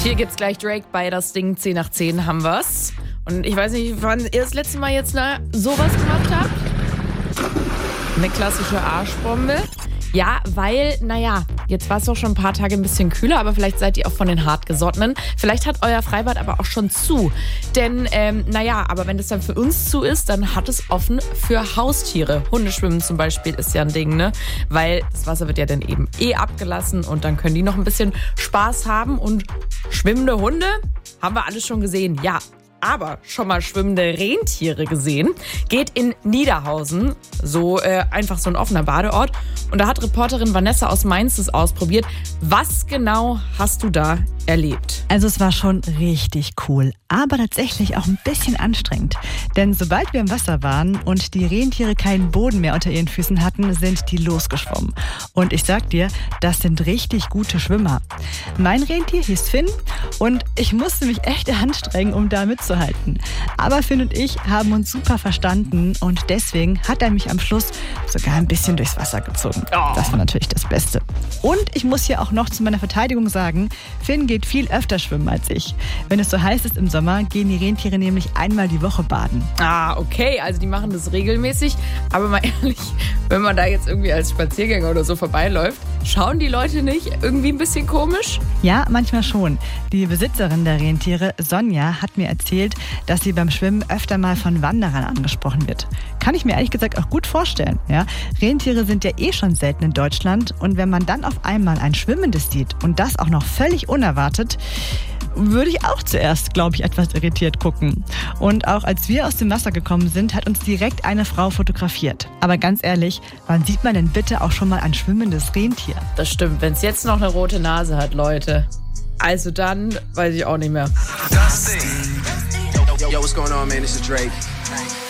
Hier gibt's gleich Drake bei Das Ding 10 nach 10 haben wir's. Und ich weiß nicht, wann ihr das letzte Mal jetzt sowas gemacht habt. Eine klassische Arschbombe. Ja, weil, jetzt war es doch schon ein paar Tage ein bisschen kühler, aber vielleicht seid ihr auch von den Hartgesottenen. Vielleicht hat euer Freibad aber auch schon zu. Denn, aber wenn es dann für uns zu ist, dann hat es offen für Haustiere. Hundeschwimmen zum Beispiel ist ja ein Ding, ne? Weil das Wasser wird ja dann eben abgelassen und dann können die noch ein bisschen Spaß haben. Und schwimmende Hunde haben wir alles schon gesehen, ja. Aber schon mal schwimmende Rentiere gesehen. Geht in Niederhausen, einfach so ein offener Badeort. Und da hat Reporterin Vanessa aus Mainz das ausprobiert. Was genau hast du da erlebt? Also es war schon richtig cool, aber tatsächlich auch ein bisschen anstrengend. Denn sobald wir im Wasser waren und die Rentiere keinen Boden mehr unter ihren Füßen hatten, sind die losgeschwommen. Und ich sag dir, das sind richtig gute Schwimmer. Mein Rentier hieß Finn und ich musste mich echt anstrengen, um da mitzuhalten. Aber Finn und ich haben uns super verstanden und deswegen hat er mich am Schluss sogar ein bisschen durchs Wasser gezogen. Das war natürlich das Beste. Und ich muss hier auch noch zu meiner Verteidigung sagen, Finn geht viel öfter schwimmen als ich. Wenn es so heiß ist im Sommer, gehen die Rentiere nämlich einmal die Woche baden. Ah, okay, also die machen das regelmäßig. Aber mal ehrlich, wenn man da jetzt irgendwie als Spaziergänger oder so vorbeiläuft, schauen die Leute nicht irgendwie ein bisschen komisch? Ja, manchmal schon. Die Besitzerin der Rentiere, Sonja, hat mir erzählt, dass sie beim Schwimmen öfter mal von Wanderern angesprochen wird. Kann ich mir ehrlich gesagt auch gut vorstellen. Ja? Rentiere sind ja schon selten in Deutschland und wenn man dann auf einmal ein schwimmendes sieht und das auch noch völlig unerwartet, würde ich auch zuerst, glaube ich, etwas irritiert gucken. Und auch als wir aus dem Wasser gekommen sind, hat uns direkt eine Frau fotografiert. Aber ganz ehrlich, wann sieht man denn bitte auch schon mal ein schwimmendes Rentier? Das stimmt, wenn es jetzt noch eine rote Nase hat, Leute. Also dann weiß ich auch nicht mehr. Yo, what's going on, man? This is Drake.